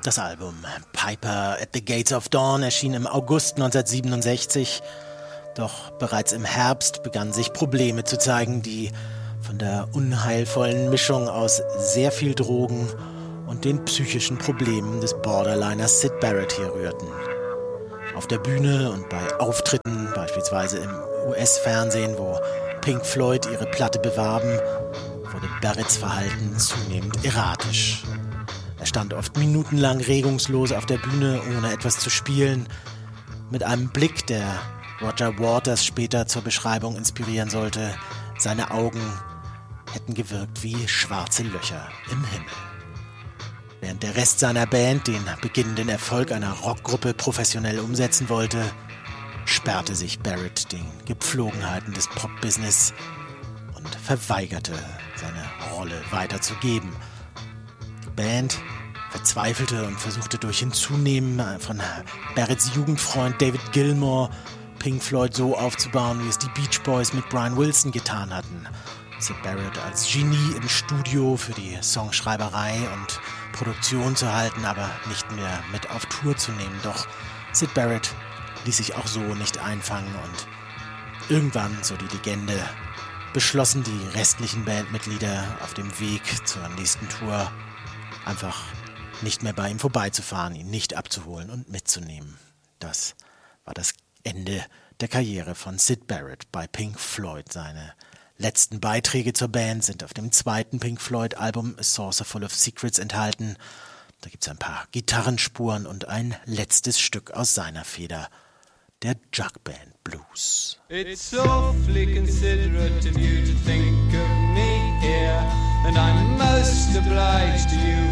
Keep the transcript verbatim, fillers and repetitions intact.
Das Album Piper at the Gates of Dawn erschien im August neunzehnhundertsiebenundsechzig. Doch bereits im Herbst begannen sich Probleme zu zeigen, die von der unheilvollen Mischung aus sehr viel Drogen und den psychischen Problemen des Borderliners Syd Barrett hier rührten. Auf der Bühne und bei Auftritten, beispielsweise im U S-Fernsehen, wo Pink Floyd ihre Platte bewarben, wurde Barretts Verhalten zunehmend erratisch. Er stand oft minutenlang regungslos auf der Bühne, ohne etwas zu spielen, mit einem Blick, der Roger Waters später zur Beschreibung inspirieren sollte. Seine Augen hätten gewirkt wie schwarze Löcher im Himmel. Während der Rest seiner Band den beginnenden Erfolg einer Rockgruppe professionell umsetzen wollte, sperrte sich Barrett den Gepflogenheiten des Pop-Business und verweigerte, seine Rolle weiterzugeben. Die Band verzweifelte und versuchte durch Hinzunehmen von Barretts Jugendfreund David Gilmour Pink Floyd so aufzubauen, wie es die Beach Boys mit Brian Wilson getan hatten. Syd Barrett als Genie im Studio für die Songschreiberei und Produktion zu halten, aber nicht mehr mit auf Tour zu nehmen. Doch Syd Barrett ließ sich auch so nicht einfangen und irgendwann, so die Legende, beschlossen die restlichen Bandmitglieder auf dem Weg zur nächsten Tour einfach nicht mehr bei ihm vorbeizufahren, ihn nicht abzuholen und mitzunehmen. Das war das Ende der Karriere von Syd Barrett bei Pink Floyd. Seine letzten Beiträge zur Band sind auf dem zweiten Pink Floyd-Album A Saucer Full of Secrets enthalten. Da gibt es ein paar Gitarrenspuren und ein letztes Stück aus seiner Feder, der Jugband Blues. It's awfully considerate of you to think of me here, and I'm most obliged to you